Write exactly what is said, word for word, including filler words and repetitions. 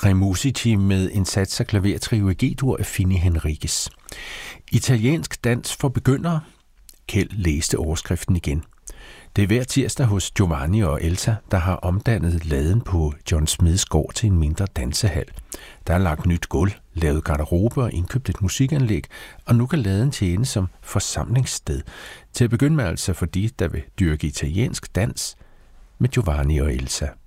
Tre Musici med en sats af klavertrio i G-dur af Fini Henriques. Italiensk dans for begyndere. Kjeld læste overskriften igen. Det er hver tirsdag hos Giovanni og Elsa, der har omdannet laden på John Smiths gård til en mindre dansehal. Der er lagt nyt gulv, lavet garderobe og indkøbt et musikanlæg, og nu kan laden tjene som forsamlingssted. Til at begynde med altså for de, der vil dyrke italiensk dans med Giovanni og Elsa.